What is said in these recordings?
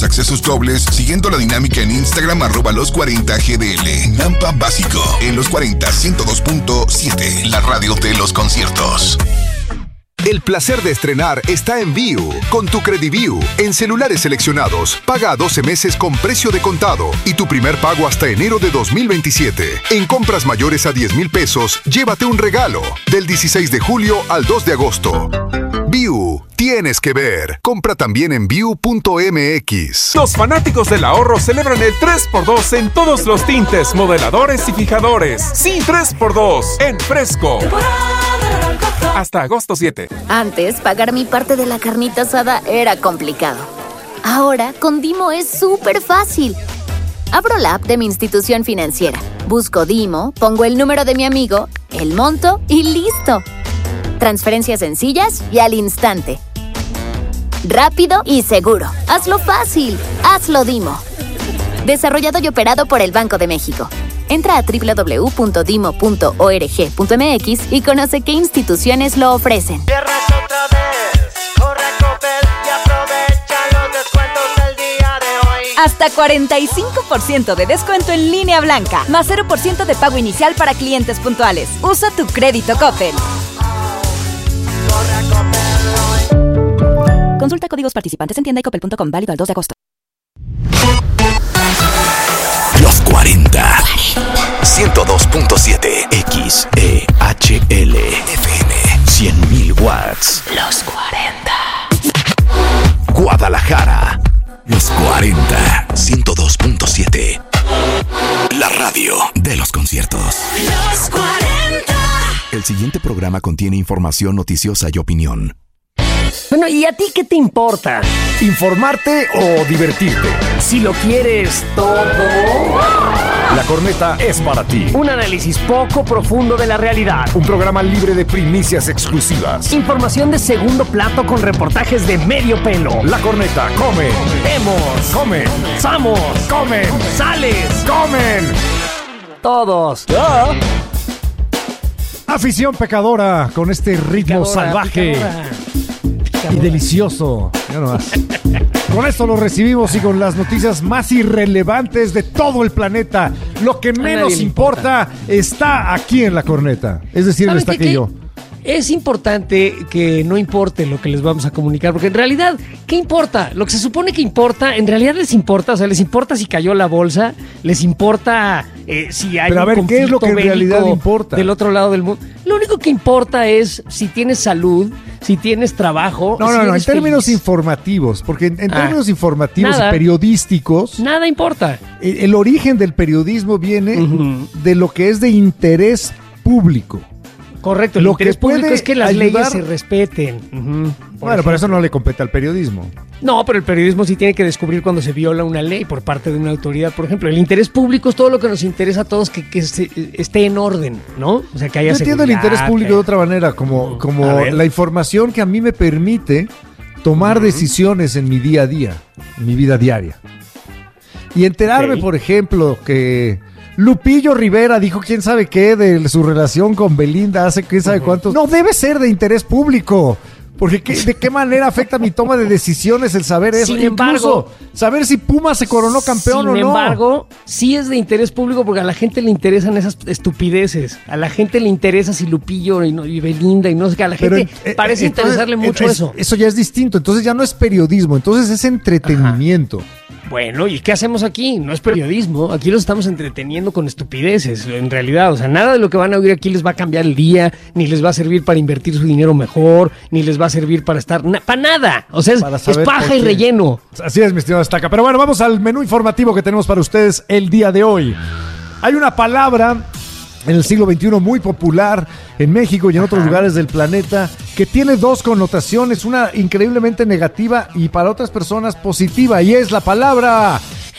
los accesos dobles siguiendo la dinámica en Instagram @los40GDL. Nampa Básico, en Los 40 102.7, la radio de los conciertos. El placer de estrenar está en Viu. Con tu Crediviu, en celulares seleccionados, paga a 12 meses con precio de contado y tu primer pago hasta enero de 2027. En compras mayores a 10,000 pesos, llévate un regalo. Del 16 de julio al 2 de agosto. Viu, tienes que ver. Compra también en viu.mx. Los fanáticos del ahorro celebran el 3x2 en todos los tintes, modeladores y fijadores. Sí, 3x2 en Fresco. Hasta agosto 7. Antes, pagar mi parte de la carnita asada era complicado. Ahora, con Dimo es súper fácil. Abro la app de mi institución financiera, busco Dimo, pongo el número de mi amigo, el monto y ¡listo! Transferencias sencillas y al instante. Rápido y seguro. Hazlo fácil. Hazlo Dimo. Desarrollado y operado por el Banco de México. Entra a www.dimo.org.mx y conoce qué instituciones lo ofrecen. Cierras otra vez, corre a Coppel y aprovecha los descuentos del día de hoy. Hasta 45% de descuento en línea blanca, más 0% de pago inicial para clientes puntuales. Usa tu crédito Coppel. Corre a Coppel hoy. Consulta códigos participantes en tienda y coppel.com, válido al 2 de agosto. Los 40. 102.7 XEHL FM 100,000 watts. Los 40. Guadalajara. Los 40. 102.7. La radio de los conciertos. Los 40. El siguiente programa contiene información noticiosa y opinión. Bueno, ¿y a ti qué te importa? ¿Informarte o divertirte? Si lo quieres todo, La Corneta es para ti. un análisis poco profundo de la realidad. Un programa libre de primicias exclusivas. Información de segundo plato con reportajes de medio pelo. La Corneta, come, Vemos, comen, Samos, comen, sales, comen. todos. Afición pecadora con este ritmo salvaje y delicioso. Ya nomás. Con esto lo recibimos y con las noticias más irrelevantes de todo el planeta. Lo que menos nadie le importa está aquí en La Corneta. Es decir, ¿Saben está qué? aquí yo. Es importante que no importe lo que les vamos a comunicar, porque en realidad, ¿qué importa? Lo que se supone que importa, en realidad les importa, o sea, les importa si cayó la bolsa, les importa si hay Pero a un ver, ¿qué es lo conflicto que en realidad bélico importa? del otro lado del mundo. Lo único que importa es si tienes salud, si tienes trabajo. No, si en eres términos feliz. informativos, porque en términos informativos nada. y periodísticos, Nada importa. el origen del periodismo viene Ujú. de lo que es de interés público. Correcto, el Lo interés que público puede es que las ayudar- leyes se respeten. Bueno, pero eso no le compete al periodismo. No, pero el periodismo sí tiene que descubrir cuando se viola una ley por parte de una autoridad, por ejemplo. El interés público es todo lo que nos interesa a todos que esté en orden, ¿no? O sea, que haya Yo entiendo el seguridad, interés público que- de otra manera, como A ver. la información que a mí me permite tomar decisiones en mi día a día, en mi vida diaria. Y enterarme, Ok. por ejemplo, que Lupillo Rivera dijo quién sabe qué de su relación con Belinda hace quién sabe cuánto. No debe ser de interés público. Porque ¿de qué manera afecta mi toma de decisiones el saber eso? Sin Incluso embargo, saber si Puma se coronó campeón o no. Sin embargo, sí es de interés público porque a la gente le interesan esas estupideces. A la gente le interesa si Lupillo y Belinda y no sé qué. A la Pero, gente parece entonces, interesarle mucho eso. Eso ya es distinto. Entonces ya no es periodismo, entonces es entretenimiento. Bueno, ¿y qué hacemos aquí? No es periodismo, aquí los estamos entreteniendo con estupideces, en realidad. O sea, nada de lo que van a oír aquí les va a cambiar el día, ni les va a servir para invertir su dinero mejor, ni les va a servir para estar... para nada. O sea, Para es saber paja por y qué. relleno. Así es, mi estimado Estaca. Pero bueno, vamos al menú informativo que tenemos para ustedes el día de hoy. Hay una palabra en el siglo XXI muy popular en México y en otros lugares del planeta que tiene dos connotaciones, una increíblemente negativa y para otras personas positiva, y es la palabra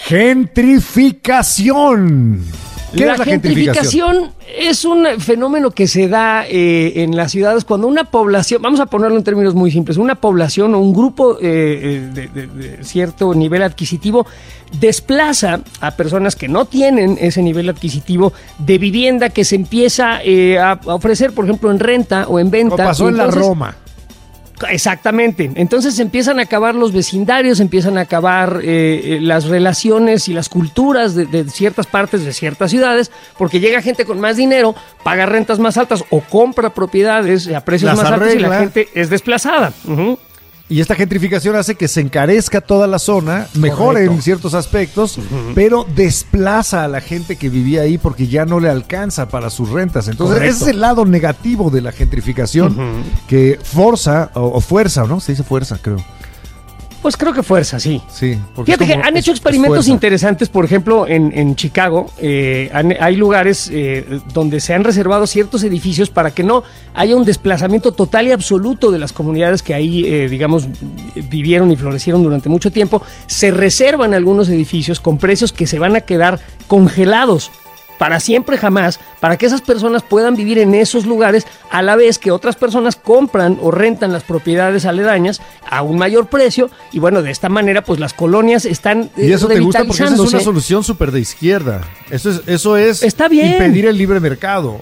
gentrificación. ¿Qué es la gentrificación? Es un fenómeno que se da en las ciudades cuando una población, vamos a ponerlo en términos muy simples, una población o un grupo de cierto nivel adquisitivo desplaza a personas que no tienen ese nivel adquisitivo de vivienda que se empieza a ofrecer, por ejemplo, en renta o en venta. Como pasó Y en la entonces- Roma. Exactamente. Entonces empiezan a acabar los vecindarios, empiezan a acabar las relaciones y las culturas de ciertas partes de ciertas ciudades, porque llega gente con más dinero, paga rentas más altas o compra propiedades a precios más altos y la gente es desplazada. Uh-huh. Y esta gentrificación hace que se encarezca toda la zona, mejore en ciertos aspectos, pero desplaza a la gente que vivía ahí porque ya no le alcanza para sus rentas. Entonces, ese es el lado negativo de la gentrificación que fuerza, ¿no? Se dice fuerza, creo. Pues creo que fuerza, sí. Sí. Fíjate que han hecho experimentos interesantes, por ejemplo, en Chicago. Hay lugares donde se han reservado ciertos edificios para que no haya un desplazamiento total y absoluto de las comunidades que ahí, digamos, vivieron y florecieron durante mucho tiempo. Se reservan algunos edificios con precios que se van a quedar congelados para siempre jamás, para que esas personas puedan vivir en esos lugares a la vez que otras personas compran o rentan las propiedades aledañas a un mayor precio, y bueno, de esta manera pues las colonias están y eso te gusta porque esa es una solución súper de izquierda. Eso es está bien. Impedir el libre mercado,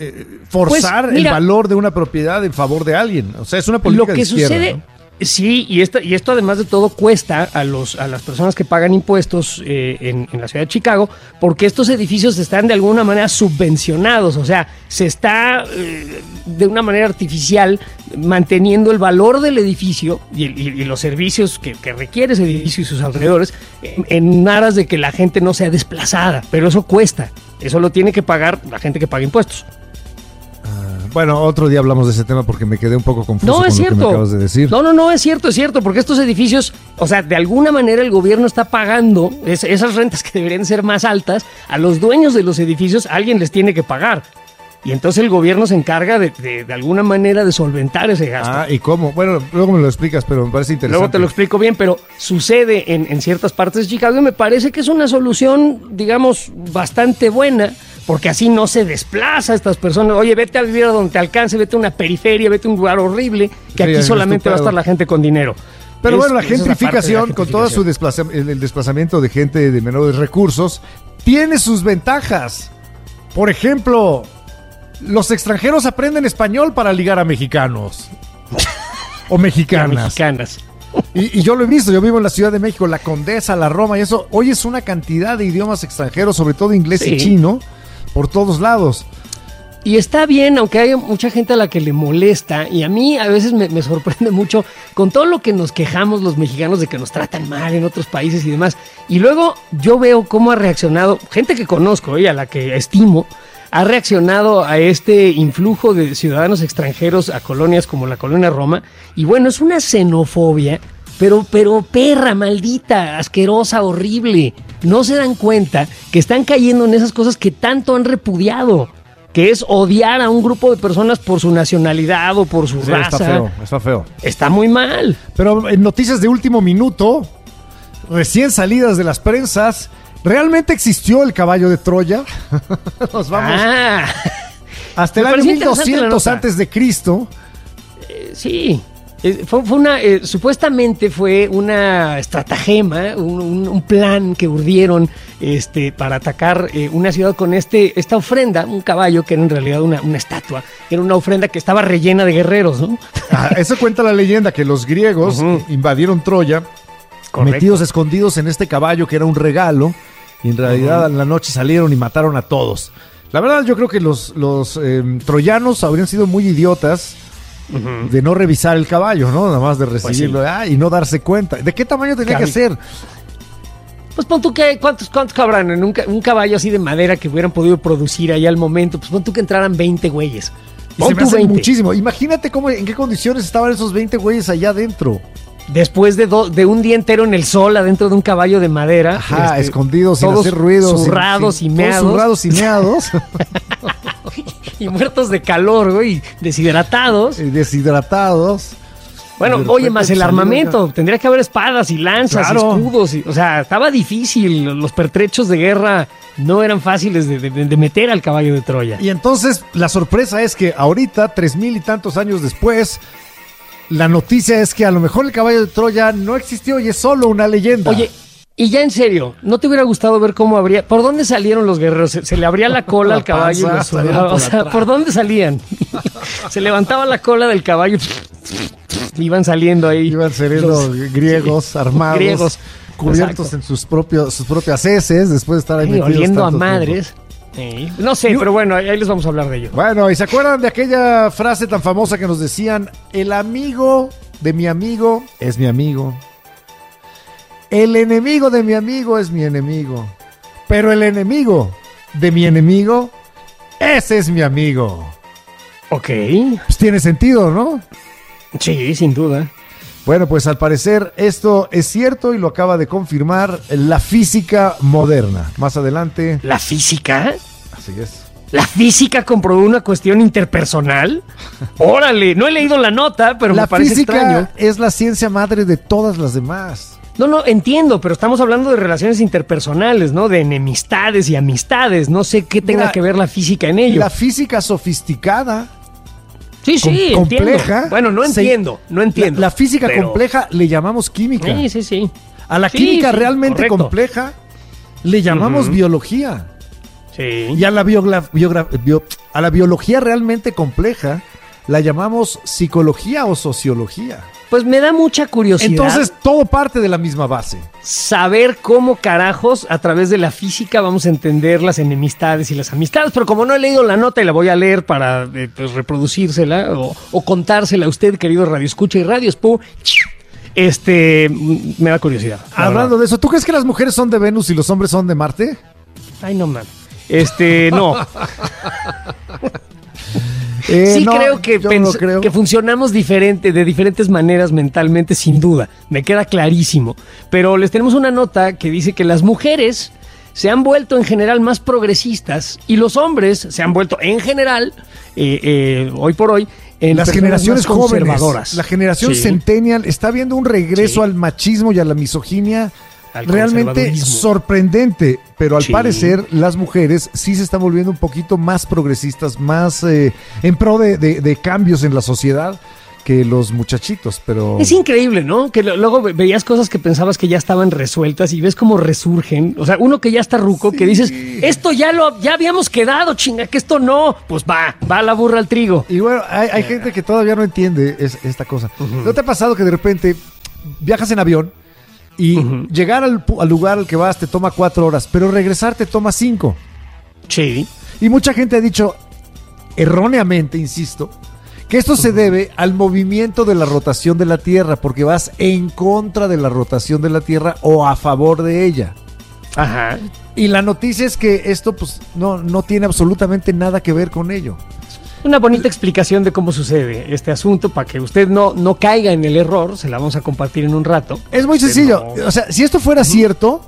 forzar pues, el valor de una propiedad en favor de alguien. O sea, es una política de izquierda. Lo que sucede, ¿no? Sí, y esto además de todo cuesta a las personas que pagan impuestos en la ciudad de Chicago, porque estos edificios están de alguna manera subvencionados, o sea, se está de una manera artificial manteniendo el valor del edificio y los servicios que requiere ese edificio y sus alrededores en aras de que la gente no sea desplazada, pero eso cuesta, eso lo tiene que pagar la gente que paga impuestos. Bueno, otro día hablamos de ese tema porque me quedé un poco confuso con lo que me acabas de decir. No, es cierto, porque estos edificios, o sea, de alguna manera el gobierno está pagando esas rentas que deberían ser más altas, a los dueños de los edificios alguien les tiene que pagar. Y entonces el gobierno se encarga de alguna manera de solventar ese gasto. Ah, ¿y cómo? Bueno, luego me lo explicas, pero me parece interesante. Luego te lo explico bien, pero sucede en ciertas partes de Chicago y me parece que es una solución, digamos, bastante buena, porque así no se desplaza a estas personas. Oye, vete a vivir a donde te alcance, vete a una periferia, vete a un lugar horrible, que aquí solamente va a estar la gente con dinero. Pero bueno, la gentrificación, con todo su el desplazamiento de gente de menores recursos, tiene sus ventajas. Por ejemplo, los extranjeros aprenden español para ligar a mexicanos o mexicanas. Y yo lo he visto, yo vivo en la Ciudad de México, la Condesa, la Roma y eso. Hoy es una cantidad de idiomas extranjeros, sobre todo inglés y chino, por todos lados. Y está bien, aunque hay mucha gente a la que le molesta, y a mí a veces me sorprende mucho con todo lo que nos quejamos los mexicanos de que nos tratan mal en otros países y demás. Y luego yo veo cómo ha reaccionado gente que conozco y a la que estimo, ha reaccionado a este influjo de ciudadanos extranjeros a colonias como la colonia Roma. Y bueno, es una xenofobia, pero perra, maldita, asquerosa, horrible. No se dan cuenta que están cayendo en esas cosas que tanto han repudiado, que es odiar a un grupo de personas por su nacionalidad o por su raza. Está feo. Está muy mal. Pero en noticias de último minuto, recién salidas de las prensas, ¿realmente existió el caballo de Troya? Nos vamos hasta el año 1200 antes de Cristo. Sí. Supuestamente fue una estratagema, un plan que urdieron para atacar una ciudad con esta ofrenda, un caballo que era en realidad una estatua, era una ofrenda que estaba rellena de guerreros, ¿no? Eso cuenta la leyenda, que los griegos invadieron Troya, metidos escondidos en este caballo que era un regalo, y en realidad en la noche salieron y mataron a todos. La verdad, yo creo que los troyanos habrían sido muy idiotas de no revisar el caballo, ¿no? Nada más de recibirlo y no darse cuenta. ¿De qué tamaño tenía que ser? Pues pon tú que, ¿cuántos cabrán en un caballo así de madera que hubieran podido producir ahí al momento? Pues pon tú que entraran 20 güeyes. Se me hace muchísimo. Imagínate en qué condiciones estaban esos 20 güeyes allá adentro. Después de un día entero en el sol adentro de un caballo de madera. Escondidos sin hacer ruido. Zurrados y meados. Todos zurrados y meados. Y muertos de calor, güey, deshidratados. Bueno, oye, más el armamento. Tendría que haber espadas y lanzas, escudos. O sea, estaba difícil. Los pertrechos de guerra no eran fáciles de meter al caballo de Troya. Y entonces, la sorpresa es que ahorita, 3000 y tantos años después, la noticia es que a lo mejor el caballo de Troya no existió y es solo una leyenda. Oye, y ya en serio, ¿no te hubiera gustado ver cómo habría... ¿Por dónde salieron los guerreros? ¿Se le abría la cola al caballo? O sea, ¿por dónde salían? Se levantaba la cola del caballo iban saliendo ahí. Iban saliendo los griegos armados, griegos, cubiertos exacto. en sus propias heces, después de estar ahí Sí, metidos oliendo a tanto madres. No sé, pero bueno, ahí les vamos a hablar de ello. Bueno, ¿y se acuerdan de aquella frase tan famosa que nos decían? El amigo de mi amigo es mi amigo. El enemigo de mi amigo es mi enemigo. Pero el enemigo de mi enemigo, ese es mi amigo. Ok. Pues tiene sentido, ¿no? Sí, sin duda. Bueno, pues al parecer esto es cierto y lo acaba de confirmar la física moderna. Más adelante. ¿La física? Así es. ¿La física comprobó una cuestión interpersonal? Órale, no he leído la nota, pero La me parece física extraño. es la ciencia madre de todas las demás. No, entiendo, pero estamos hablando de relaciones interpersonales, ¿no? De enemistades y amistades. No sé qué tenga Mira, que ver la física en ello. La física sofisticada, Sí, compleja. entiendo. Bueno, no entiendo. La física pero- compleja le llamamos química. Sí. A la Sí, química sí, realmente correcto. compleja le llamamos biología. Sí. Y a la biología realmente compleja la llamamos psicología o sociología. Pues me da mucha curiosidad. Entonces todo parte de la misma base. Saber cómo carajos a través de la física vamos a entender las enemistades y las amistades, pero como no he leído la nota y la voy a leer para pues, reproducírsela o contársela a usted, querido Radio Escucha y Radio Spu, me da curiosidad. la Hablando verdad. de eso, ¿tú crees que las mujeres son de Venus y los hombres son de Marte? Ay, no mames. No. Sí, no, creo que, yo no creo. que funcionamos de diferentes maneras mentalmente, sin duda. Me queda clarísimo. Pero les tenemos una nota que dice que las mujeres se han vuelto en general más progresistas y los hombres se han vuelto en general, hoy por hoy, en Las personas generaciones más jóvenes, conservadoras. la generación Sí. centennial está viendo un regreso Sí. al machismo y a la misoginia Al realmente conservadurismo. sorprendente, pero al Sí. parecer las mujeres sí se están volviendo un poquito más progresistas, más en pro de cambios en la sociedad que los muchachitos, pero... Es increíble, ¿no? Que luego veías cosas que pensabas que ya estaban resueltas y ves cómo resurgen. O sea, uno que ya está ruco, que dices, esto ya habíamos quedado, chinga, que esto no. Pues va la burra al trigo. Y bueno, hay gente que todavía no entiende esta cosa. ¿No te ha pasado que de repente viajas en avión y llegar al lugar al que vas te toma 4 horas, pero regresar te toma 5? Sí. Y mucha gente ha dicho, erróneamente, insisto, que esto se debe al movimiento de la rotación de la Tierra, porque vas en contra de la rotación de la Tierra o a favor de ella. Ajá. Y la noticia es que esto pues no tiene absolutamente nada que ver con ello. Una bonita explicación de cómo sucede este asunto para que usted no caiga en el error. Se la vamos a compartir en un rato. Es muy sencillo. O sea, si esto fuera cierto,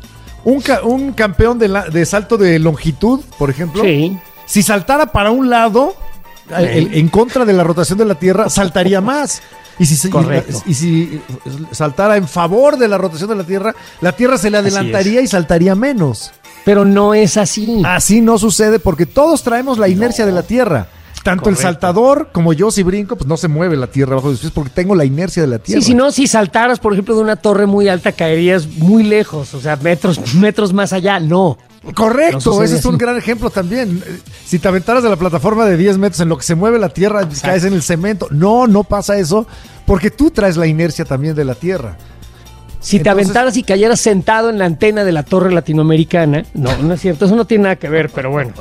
un campeón de salto de longitud, por ejemplo, Sí. si saltara para un lado, en contra de la rotación de la Tierra, saltaría más. Y Correcto. si saltara en favor de la rotación de la Tierra se le adelantaría y saltaría menos. Pero no es así. Así no sucede porque todos traemos la inercia de la Tierra. Tanto Correcto. el saltador como yo, si brinco, pues no se mueve la Tierra bajo mis pies porque tengo la inercia de la Tierra. Sí, si saltaras, por ejemplo, de una torre muy alta, caerías muy lejos, o sea, metros más allá. No. Correcto, No sucede ese es un así. gran ejemplo también. Si te aventaras de la plataforma de 10 metros en lo que se mueve la Tierra, caes en el cemento. No pasa eso porque tú traes la inercia también de la Tierra. Si te Entonces- aventaras y cayeras sentado en la antena de la torre latinoamericana, no es cierto, eso no tiene nada que ver, pero bueno.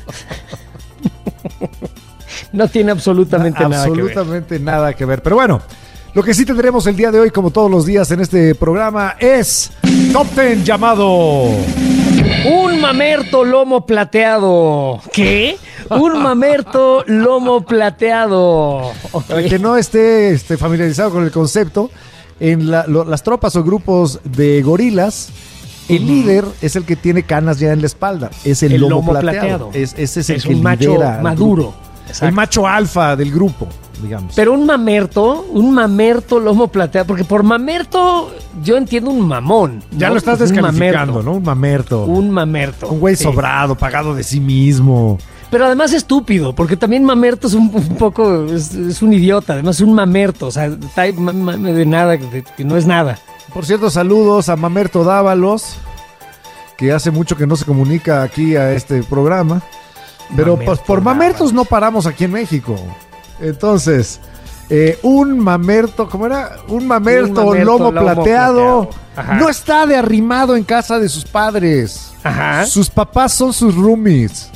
No tiene absolutamente nada que ver. Absolutamente nada que ver. Pero bueno, lo que sí tendremos el día de hoy, como todos los días en este programa, es Top 10 llamado... Un mamerto lomo plateado. ¿Qué? Un mamerto lomo plateado. Ok. Para que no esté familiarizado con el concepto, en las tropas o grupos de gorilas, el líder es el que tiene canas ya en la espalda. Es el lomo plateado. Ese es el Es que un macho lidera al maduro. grupo. Exacto. El macho alfa del grupo, digamos. Pero un mamerto lomo plateado, porque por mamerto yo entiendo un mamón. ya ¿no? lo estás Pues un descalificando, mamerto. ¿no? Un mamerto. Un mamerto. Un güey Sí. sobrado, pagado de sí mismo. Pero además estúpido, porque también mamerto es un poco, es un idiota, además es un mamerto, o sea, está ahí de nada, que no es nada. Por cierto, saludos a Mamerto Dávalos, que hace mucho que no se comunica aquí a este programa. Pero Mamerto por mamertos Dávalos. no paramos aquí en México. Entonces, Un mamerto, ¿cómo era? Un mamerto lomo plateado. No está de arrimado en casa de sus padres. Ajá. Sus papás son sus roomies.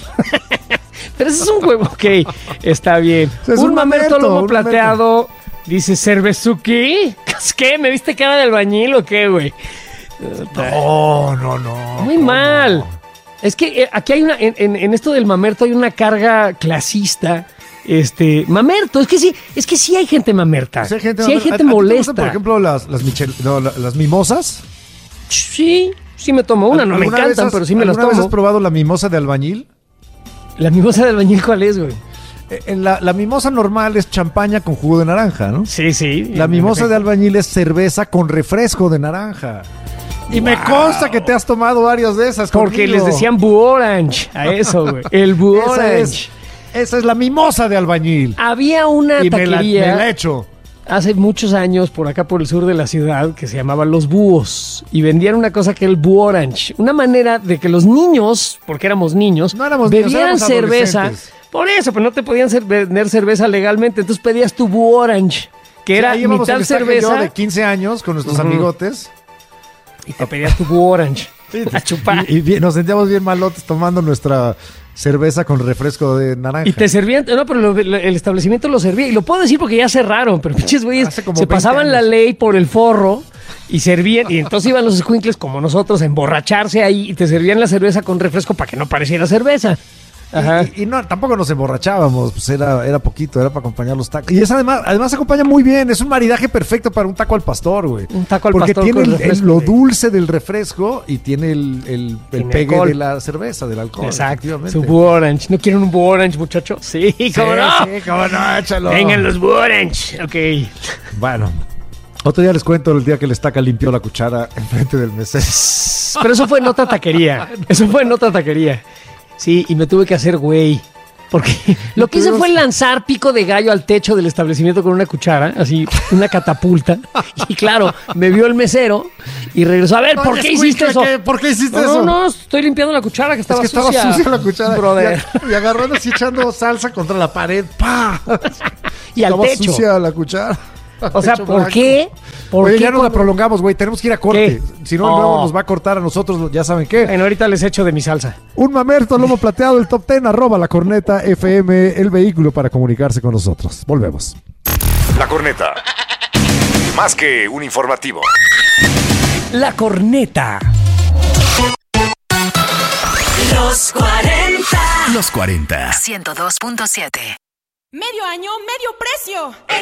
Pero ese es un juego, ok, está bien. Es un mamerto lomo un plateado, dice Cervezuki. ¿Qué? ¿Me viste cara de albañil o qué, güey? No. Muy mal. Es que aquí hay una, en esto del mamerto hay una carga clasista. Mamerto, es que sí hay gente mamerta. Sí hay gente, sí hay gente molesta. Por ejemplo, las mimosas. Sí me tomo una, no me encantan, pero sí me las tomo. ¿Alguna vez has probado la mimosa de albañil? ¿La mimosa de albañil cuál es, güey? La mimosa normal es champaña con jugo de naranja, ¿no? Sí. La mimosa de albañil es cerveza con refresco de naranja. Y me consta que te has tomado varias de esas. Porque conmigo. les decían Boo Orange a eso, güey. El Boo Orange. Esa es la mimosa de albañil. Había una taquería. Me la he hecho. Hace muchos años, por acá por el sur de la ciudad, que se llamaba Los Búhos, y vendían una cosa que era el Boo Orange, una manera de que los niños, porque éramos niños, bebieran cerveza. Por eso, pero no te podían vender cerveza legalmente, entonces pedías tu Boo Orange, que era mitad cerveza. Yo de 15 años con nuestros amigotes. Y te pedías tu Boo Orange a chupar. Y nos sentíamos bien malotes tomando nuestra cerveza con refresco de naranja. Y te servían, no, pero el establecimiento lo servía. Y lo puedo decir porque ya cerraron, pero pinches güeyes se pasaban la ley por el forro y servían. Y entonces iban los escuincles como nosotros a emborracharse ahí y te servían la cerveza con refresco para que no pareciera cerveza. Ajá. Y no, tampoco nos emborrachábamos, pues era poquito, era para acompañar los tacos. Y es además acompaña muy bien, es un maridaje perfecto para un taco al pastor, güey. Un taco al porque pastor. Porque tiene lo dulce del refresco y tiene el pegue alcohol de la cerveza, del alcohol. Exacto. Su Boo Orange. ¿No quieren un Boo Orange, muchachos? Sí, cómo no. Sí, cómo no, échalo. Vengan los Boo Orange. Ok. Bueno. Otro día les cuento el día que el estaca limpió la cuchara enfrente del mesero. Pero eso fue en otra taquería. Sí, y me tuve que hacer güey. Porque lo que hice fue lanzar pico de gallo al techo del establecimiento con una cuchara, así, una catapulta. Y claro, me vio el mesero y regresó. A ver, ¿por qué hiciste eso? ¿Por qué hiciste eso? No, estoy limpiando la cuchara que estaba sucia. Estaba sucia la cuchara. Brother. Y agarrando así echando salsa contra la pared. ¡Pah! Y al estaba techo. Sucia la cuchara. O sea, ¿por qué? Oye, ya no la prolongamos, güey. Tenemos que ir a corte. ¿Qué? Si no, luego nos va a cortar a nosotros, ya saben qué. Bueno, ahorita les echo de mi salsa. Un mamerto lomo plateado, el top 10, @La Corneta FM, el vehículo para comunicarse con nosotros. Volvemos. La Corneta. Más que un informativo. La Corneta. Los 40. Los 40. 102.7. Medio año, medio precio.